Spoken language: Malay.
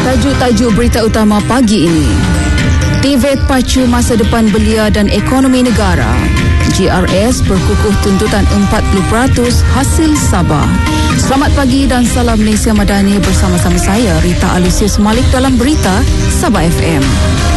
Tajuk-tajuk berita utama pagi ini. TVET pacu masa depan belia dan ekonomi negara. GRS berkukuh tuntutan 40% hasil Sabah. Selamat pagi dan salam Malaysia Madani bersama-sama saya Rita Alusius Malik dalam berita Sabah FM.